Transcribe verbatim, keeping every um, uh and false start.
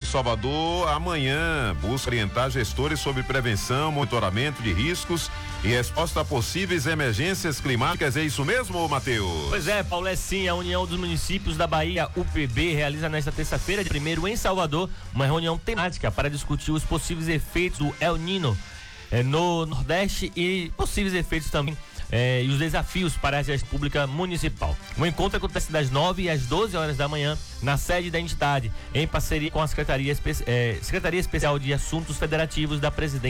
Salvador amanhã busca orientar gestores sobre prevenção, monitoramento de riscos e resposta a possíveis emergências climáticas. É isso mesmo, Matheus? Pois é, Paulo, é sim. A União dos Municípios da Bahia, U P B, realiza nesta terça-feira, de primeiro em Salvador, uma reunião temática para discutir os possíveis efeitos do El Niño eh, no Nordeste e possíveis efeitos também eh, e os desafios para a gestão pública municipal. O encontro acontece das nove às doze horas da manhã na sede da entidade, em parceria com a Secretaria, Espe- eh, Secretaria Especial de Assuntos Federativos da Presidência